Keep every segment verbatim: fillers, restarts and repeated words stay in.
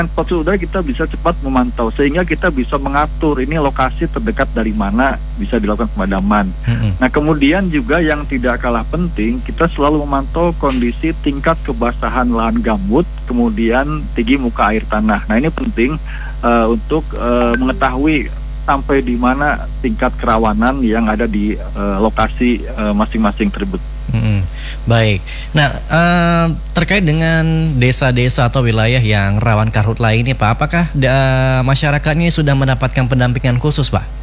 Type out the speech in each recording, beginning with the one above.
polusi udara kita bisa cepat memantau sehingga kita bisa mengatur ini lokasi terdekat dari mana bisa dilakukan pemadaman. Mm-mm. Nah kemudian juga yang tidak kalah penting, kita selalu memantau kondisi tingkat kebasahan lahan gambut, kemudian tinggi muka air tanah. Nah ini penting uh, untuk uh, mengetahui sampai di mana tingkat kerawanan yang ada di uh, lokasi uh, masing-masing tersebut. Mm-mm. Baik. Nah, eh, terkait dengan desa-desa atau wilayah yang rawan karhutla ini, Pak, apakah da- masyarakatnya sudah mendapatkan pendampingan khusus, Pak?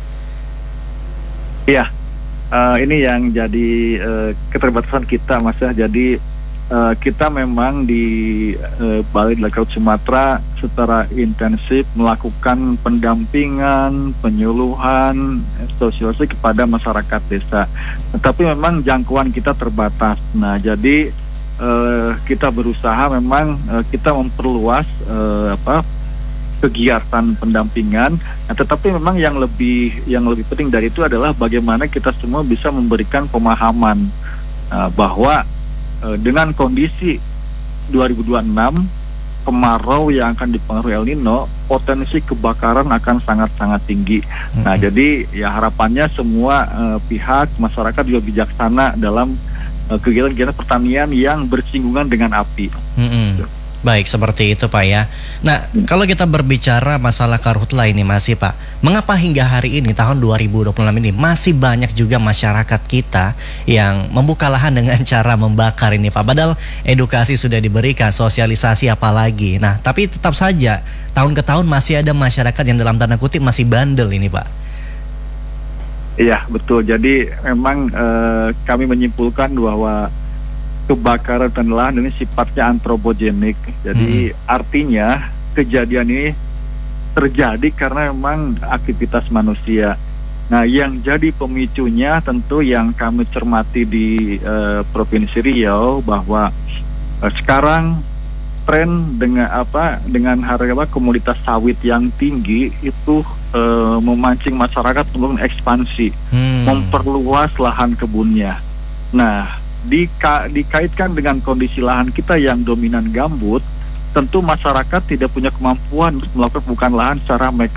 Iya, uh, ini yang jadi uh, keterbatasan kita, Mas ya. Jadi uh, kita memang di uh, Balai Delakat Sumatera secara intensif melakukan pendampingan, penyuluhan, sosialisasi kepada masyarakat desa. Tetapi memang jangkauan kita terbatas. Nah, jadi uh, kita berusaha memang uh, kita memperluas uh, apa kegiatan pendampingan. Nah, tetapi memang yang lebih yang lebih penting dari itu adalah bagaimana kita semua bisa memberikan pemahaman uh, bahwa uh, dengan kondisi dua ribu dua puluh enam kemarau yang akan dipengaruhi El Nino, potensi kebakaran akan sangat-sangat tinggi. Mm-hmm. Nah, jadi ya harapannya semua uh, pihak masyarakat juga bijaksana dalam uh, kegiatan-kegiatan pertanian yang bersinggungan dengan api. Mm-hmm. Baik, seperti itu Pak ya. Nah, hmm. kalau kita berbicara masalah karhutla ini masih Pak, mengapa hingga hari ini tahun dua ribu dua puluh enam ini masih banyak juga masyarakat kita yang membuka lahan dengan cara membakar ini Pak? Padahal edukasi sudah diberikan, sosialisasi apalagi. Nah, tapi tetap saja tahun ke tahun masih ada masyarakat yang dalam tanda kutip masih bandel ini Pak. Iya, betul. Jadi memang eh, kami menyimpulkan bahwa kebakaran dan lahan ini sifatnya antropogenik. Jadi hmm. artinya kejadian ini terjadi karena memang aktivitas manusia. Nah, yang jadi pemicunya tentu yang kami cermati di uh, Provinsi Riau bahwa uh, sekarang tren dengan apa dengan harga apa, komoditas sawit yang tinggi itu uh, memancing masyarakat untuk ekspansi, hmm. memperluas lahan kebunnya. Nah, Dika, dikaitkan dengan kondisi lahan kita yang dominan gambut, tentu masyarakat tidak punya kemampuan untuk melakukan pembukaan lahan secara mekanik